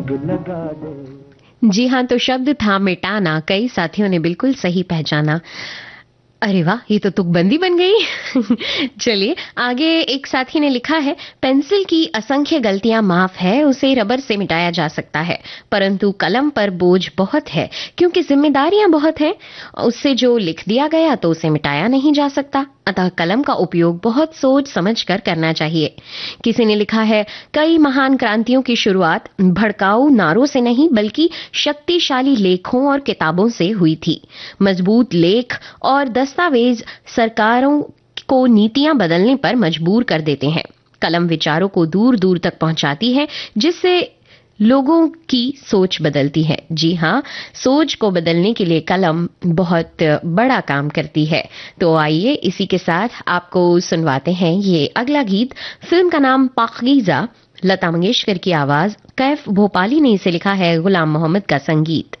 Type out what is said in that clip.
आग लगा दे। जी हाँ, तो शब्द था मिटाना। कई साथियों ने बिल्कुल सही पहचाना। अरे वाह, ये तो तुकबंदी बन गई। चलिए आगे, एक साथी ने लिखा है, पेंसिल की असंख्य गलतियां माफ है, उसे रबर से मिटाया जा सकता है, परंतु कलम पर बोझ बहुत है क्योंकि जिम्मेदारियां बहुत हैं। उससे जो लिख दिया गया तो उसे मिटाया नहीं जा सकता, अतः कलम का उपयोग बहुत सोच समझ कर करना चाहिए। किसी ने लिखा है, कई महान क्रांतियों की शुरुआत भड़काऊ नारों से नहीं बल्कि शक्तिशाली लेखों और किताबों से हुई थी। मजबूत लेख और दस्तावेज सरकारों को नीतियां बदलने पर मजबूर कर देते हैं। कलम विचारों को दूर दूर तक पहुंचाती है, जिससे लोगों की सोच बदलती है। जी हाँ, सोच को बदलने के लिए कलम बहुत बड़ा काम करती है। तो आइए इसी के साथ आपको सुनवाते हैं ये अगला गीत। फिल्म का नाम पाकीज़ा, लता मंगेशकर की आवाज, कैफ भोपाली ने इसे लिखा है, गुलाम मोहम्मद का संगीत।